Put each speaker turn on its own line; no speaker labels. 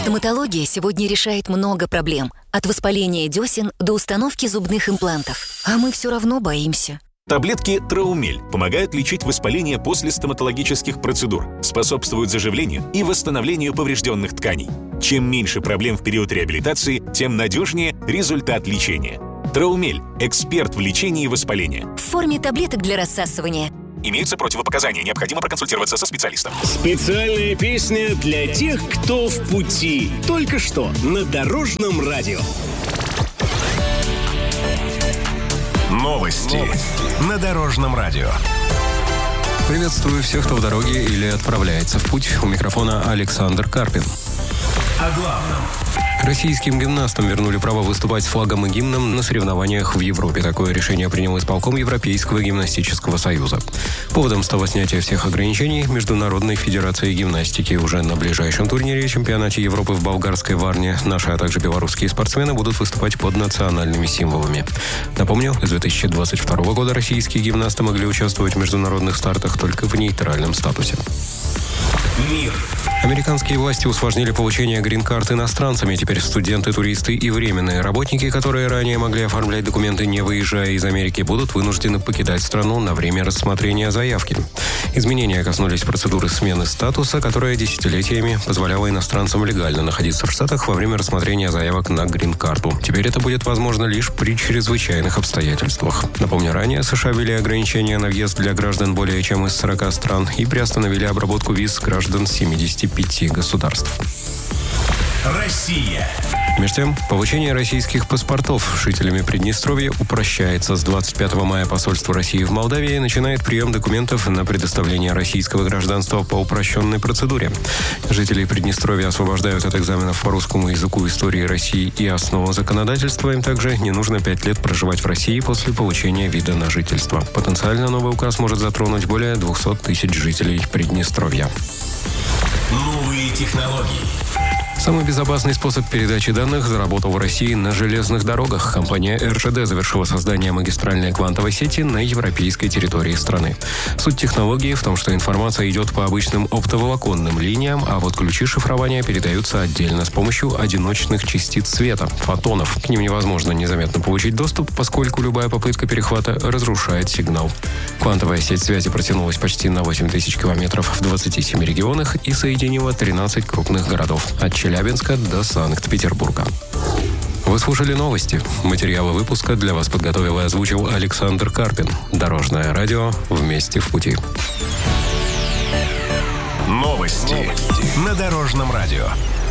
Стоматология сегодня решает много проблем. От воспаления десен до установки зубных имплантов. А мы все равно боимся.
Таблетки Траумель помогают лечить воспаление после стоматологических процедур, способствуют заживлению и восстановлению поврежденных тканей. Чем меньше проблем в период реабилитации, тем надежнее результат лечения. Траумель – эксперт в лечении воспаления.
В форме таблеток для рассасывания.
Имеются противопоказания, необходимо проконсультироваться со специалистом.
Специальная песня для тех, кто в пути. Только что на Дорожном радио.
Новости на Дорожном радио.
Приветствую всех, кто в дороге или отправляется в путь. У микрофона Александр Карпин.
О главном.
Российским гимнастам вернули право выступать с флагом и гимном на соревнованиях в Европе. Такое решение принял исполком Европейского гимнастического союза. Поводом стало снятие всех ограничений Международной федерации гимнастики. Уже на ближайшем турнире чемпионате Европы в болгарской Варне наши, а также белорусские спортсмены будут выступать под национальными символами. Напомню, с 2022 года российские гимнасты могли участвовать в международных стартах только в нейтральном статусе.
Мир.
Американские власти усложнили получение грин-карт иностранцами. Теперь студенты, туристы и временные работники, которые ранее могли оформлять документы, не выезжая из Америки, будут вынуждены покидать страну на время рассмотрения заявки. Изменения коснулись процедуры смены статуса, которая десятилетиями позволяла иностранцам легально находиться в Штатах во время рассмотрения заявок на грин-карту. Теперь это будет возможно лишь при чрезвычайных обстоятельствах. Напомню, ранее США ввели ограничения на въезд для граждан более чем из 40 стран и приостановили обработку виз граждан 75 государств.
Россия.
Между тем, получение российских паспортов жителями Приднестровья упрощается. С 25 мая посольство России в Молдавии начинает прием документов на предоставление российского гражданства по упрощенной процедуре. Жителей Приднестровья освобождают от экзаменов по русскому языку, истории России и основам законодательства. Им также не нужно 5 лет проживать в России после получения вида на жительство. Потенциально новый указ может затронуть более 200 тысяч жителей Приднестровья.
Новые технологии.
Самый безопасный способ передачи данных заработал в России на железных дорогах. Компания РЖД завершила создание магистральной квантовой сети на европейской территории страны. Суть технологии в том, что информация идет по обычным оптоволоконным линиям, а вот ключи шифрования передаются отдельно с помощью одиночных частиц света, фотонов. К ним невозможно незаметно получить доступ, поскольку любая попытка перехвата разрушает сигнал. Квантовая сеть связи протянулась почти на 8 тысяч километров в 27 регионах и соединила 13 крупных городов – от Челябинска до Санкт-Петербурга. Вы слушали новости. Материалы выпуска для вас подготовил и озвучил Александр Карпин. Дорожное радио. Вместе в пути.
Новости на Дорожном радио.